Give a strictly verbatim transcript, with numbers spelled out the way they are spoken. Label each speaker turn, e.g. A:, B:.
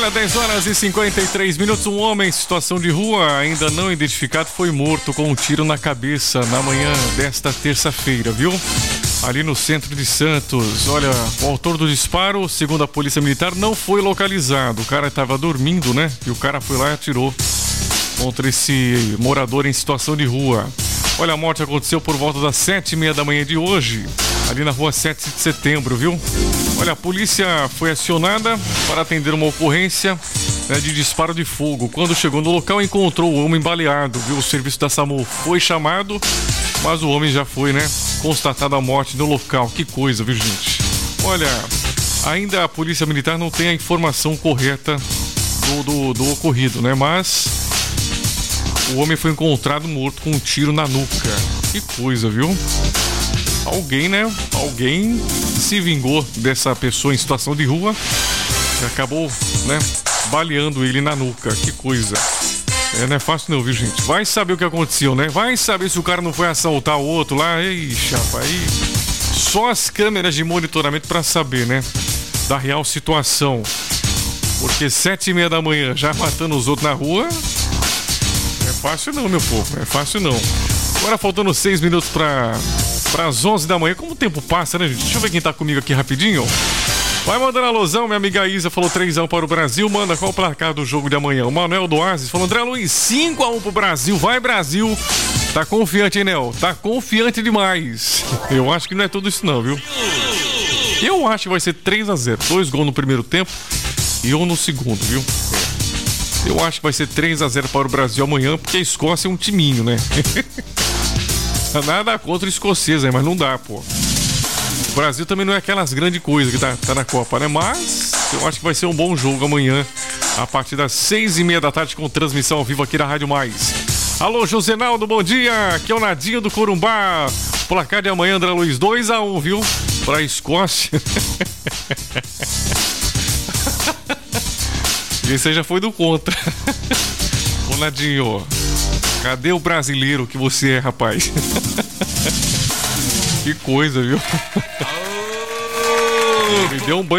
A: Olha, dez horas e cinquenta e três minutos. Um homem em situação de rua, ainda não identificado, foi morto com um tiro na cabeça na manhã desta terça-feira, viu? Ali no centro de Santos. Olha, o autor do disparo, segundo a Polícia Militar, não foi localizado. O cara estava dormindo, né? E o cara foi lá e atirou contra esse morador em situação de rua. Olha, a morte aconteceu por volta das sete e meia da manhã de hoje, ali na rua sete de setembro, viu? Olha, a polícia foi acionada para atender uma ocorrência, né, de disparo de fogo. Quando chegou no local, encontrou o homem baleado, viu? O serviço da SAMU foi chamado, mas o homem já foi, né, constatada a morte no local. Que coisa, viu, gente? Olha, ainda a Polícia Militar não tem a informação correta do, do, do ocorrido, né? Mas o homem foi encontrado morto com um tiro na nuca. Que coisa, viu? Alguém, né? Alguém se vingou dessa pessoa em situação de rua e acabou, né, baleando ele na nuca. Que coisa. É, não é fácil não, viu, gente? Vai saber o que aconteceu, né? Vai saber se o cara não foi assaltar o outro lá. Ixi, rapaz, aí só as câmeras de monitoramento pra saber, né, da real situação. Porque sete e meia da manhã já matando os outros na rua, não é fácil não, meu povo. Não é fácil não. Agora faltando seis minutos pra... para as onze da manhã. Como o tempo passa, né, gente? Deixa eu ver quem tá comigo aqui rapidinho. Vai mandando alusão, minha amiga Isa falou três a um para o Brasil. Manda qual o placar do jogo de amanhã. O Manuel do Oasis falou: André Luiz, cinco a um pro Brasil. Vai, Brasil. Tá confiante, hein, Nel? Tá confiante demais. Eu acho que não é tudo isso não, viu? Eu acho que vai ser três a zero. Dois gols no primeiro tempo e um no segundo, viu? Eu acho que vai ser três a zero para o Brasil amanhã, porque a Escócia é um timinho, né? Nada contra o escocês, mas não dá, pô. O Brasil também não é aquelas grandes coisas que tá, tá na Copa, né? Mas eu acho que vai ser um bom jogo amanhã, a partir das seis e meia da tarde, com transmissão ao vivo aqui na Rádio Mais. Alô, Josenaldo, bom dia. Aqui é o Nadinho do Corumbá. Placar de amanhã, André Luiz, dois a um, viu? Pra Escócia. Esse aí já foi do contra. Ô, Nadinho, cadê o brasileiro que você é, rapaz? Que coisa, viu? Me deu um banho.